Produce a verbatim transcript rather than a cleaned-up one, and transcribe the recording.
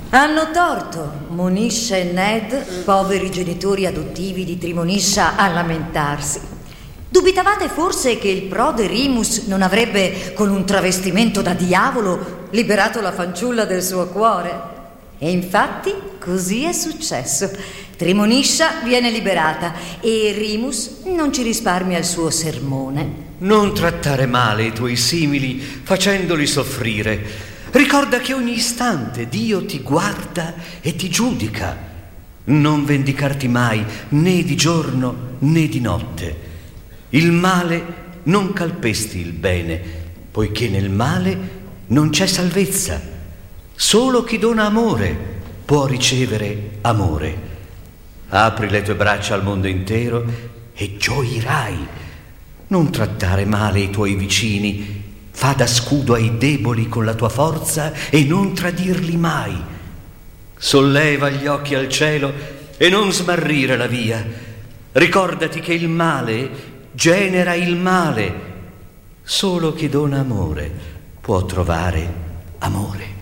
Hanno torto Monisha e Ned, poveri genitori adottivi di Trimonisha, a lamentarsi. Dubitavate forse che il prode Remus non avrebbe, con un travestimento da diavolo, liberato la fanciulla del suo cuore? E infatti così è successo. Trimonisha viene liberata e Remus non ci risparmia il suo sermone. Non trattare male i tuoi simili facendoli soffrire. Ricorda che ogni istante Dio ti guarda e ti giudica. Non vendicarti mai, né di giorno né di notte. Il male non calpesti il bene, poiché nel male non c'è salvezza. Solo chi dona amore può ricevere amore. Apri le tue braccia al mondo intero e gioirai. Non trattare male i tuoi vicini. Fa da scudo ai deboli con la tua forza e non tradirli mai. Solleva gli occhi al cielo e non smarrire la via. Ricordati che il male genera il male. Solo chi dona amore può trovare amore.